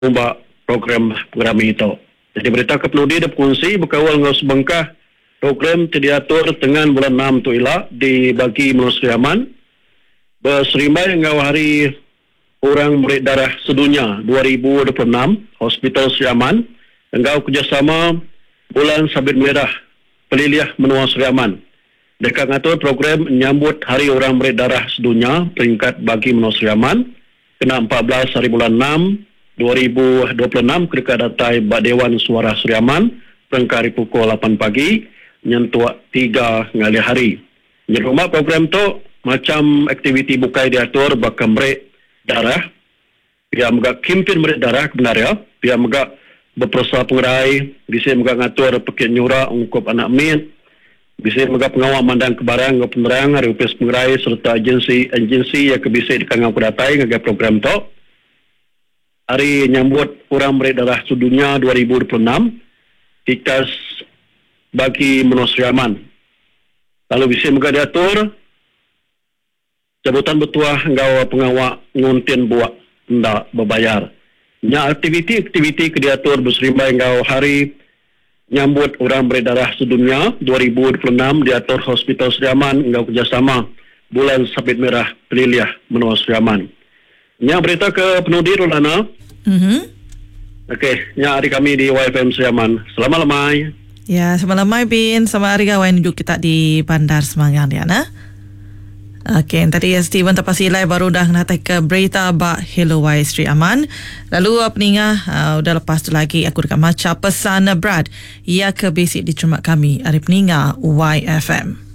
ubah program itu. Jadi berita ke penudi dan pengunsi berkawal dengan sebengkah program diatur dengan bulan 6 tu ialah dibagi manusia aman berserimbai dengan hari orang murid darah sedunia 2026 Hospital Seriaman dengan kerjasama bulan Sabit Merah Peliliah Menua Seriaman. Mereka mengatur program menyambut hari orang murid darah sedunia peringkat bagi Menua Seriaman kena 14 hari bulan 6 2026 ketika datai Dewan Suara Seriaman perangkat hari pukul 8 pagi menyentuh 3 ngali hari. Jadi rumah program tu macam aktiviti bukai diatur bakal murid darah dia megak kimpin murid darah kebenaran dia megak berperasa pengerai bisa megak ngatur pekit nyura ungkup anak min bisa megak pengawal mandang kebarang penerang hari upis pengerai serta agensi yang kebisa di kangau kedatai ngagai program tu hari nyambut orang murid darah sedunia 2026 ikas bagi Menua Seriaman. Lalu bisa megak diatur jabatan bertuah ngau pengawal nguntin buat tidak berbayar. Nya aktiviti kediatur berserimbai ngau hari nyambut orang berdarah sedunia 2026 diatur Hospital Seriaman ngau kerjasama bulan Sabit Merah Peliliah Menua Seriaman. Nya berita ke penudi Rolana. Okey, nya hari kami di YFM Seriaman. Selamat lemai. Ya, selamat lemai Bin. Selamat hari kawan juga kita di Bandar Semangat ya nah. Okey, tadi Steven terpasilai baru dah nak ke berita bak Hello Y Sri Aman. Lalu peningah udah lepas tu lagi aku dekat macam pesan Brad. Ia ke basic di cuma kami hari peningah YFM.